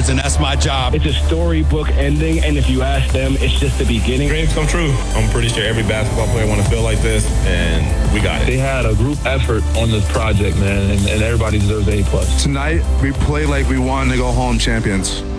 afterwards, and that's my job. It's a storybook ending, and if you ask them, it's just the beginning. Dreams come true. I'm pretty sure every basketball player want to feel like this, and we got it. They had a group effort on this project, man, and everybody deserves an A+. Tonight, we played like we wanted to go home champions.